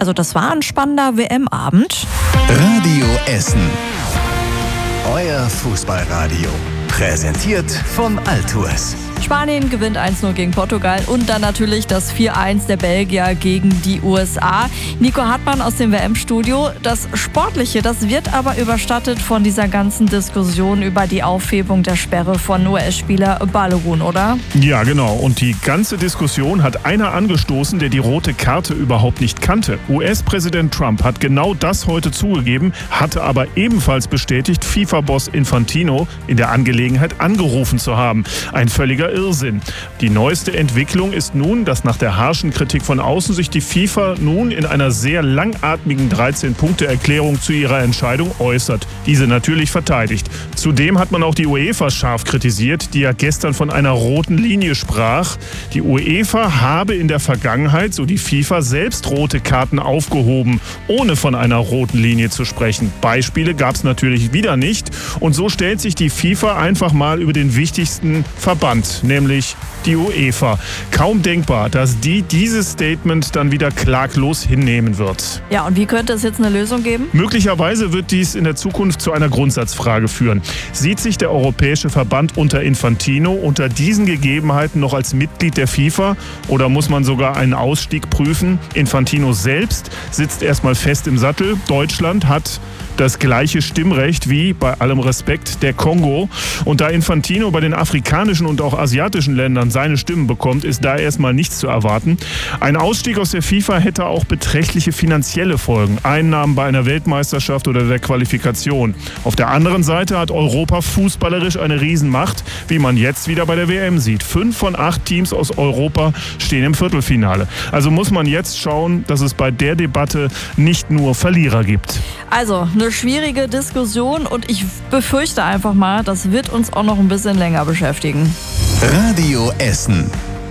Also das war ein spannender WM-Abend. Radio Essen. Euer Fußballradio. Präsentiert von Altours. Spanien gewinnt 1-0 gegen Portugal und dann natürlich das 4-1 der Belgier gegen die USA. Nico Hartmann aus dem WM-Studio. Das Sportliche, das wird aber überstattet von dieser ganzen Diskussion über die Aufhebung der Sperre von US-Spieler Balogun, oder? Ja, genau. Und die ganze Diskussion hat einer angestoßen, der die rote Karte überhaupt nicht kannte. US-Präsident Trump hat genau das heute zugegeben, hatte aber ebenfalls bestätigt, FIFA-Boss Infantino in der Angelegenheit angerufen zu haben. Ein völliger Irrsinn. Die neueste Entwicklung ist nun, dass nach der harschen Kritik von außen sich die FIFA nun in einer sehr langatmigen 13-Punkte-Erklärung zu ihrer Entscheidung äußert. Diese natürlich verteidigt. Zudem hat man auch die UEFA scharf kritisiert, die ja gestern von einer roten Linie sprach. Die UEFA habe in der Vergangenheit, so die FIFA, selbst rote Karten aufgehoben, ohne von einer roten Linie zu sprechen. Beispiele gab es natürlich wieder nicht. Und so stellt sich die FIFA einfach mal über den wichtigsten Verband, nämlich die UEFA. Kaum denkbar, dass die dieses Statement dann wieder klaglos hinnehmen wird. Ja, und wie könnte es jetzt eine Lösung geben? Möglicherweise wird dies in der Zukunft zu einer Grundsatzfrage führen. Sieht sich der Europäische Verband unter Infantino unter diesen Gegebenheiten noch als Mitglied der FIFA oder muss man sogar einen Ausstieg prüfen? Infantino selbst sitzt erstmal fest im Sattel. Deutschland hat das gleiche Stimmrecht wie, bei allem Respekt, der Kongo. Und da Infantino bei den afrikanischen und auch asiatischen Ländern seine Stimmen bekommt, ist da erstmal nichts zu erwarten. Ein Ausstieg aus der FIFA hätte auch beträchtliche finanzielle Folgen. Einnahmen bei einer Weltmeisterschaft oder der Qualifikation. Auf der anderen Seite hat Europa fußballerisch eine Riesenmacht, wie man jetzt wieder bei der WM sieht. 5 von 8 Teams aus Europa stehen im Viertelfinale. Also muss man jetzt schauen, dass es bei der Debatte nicht nur Verlierer gibt. Also, eine schwierige Diskussion und ich befürchte einfach mal, das wird uns auch noch ein bisschen länger beschäftigen. Radio Essen.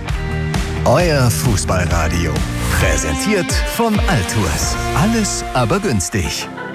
Euer Fußballradio. Präsentiert von Altours. Alles aber günstig.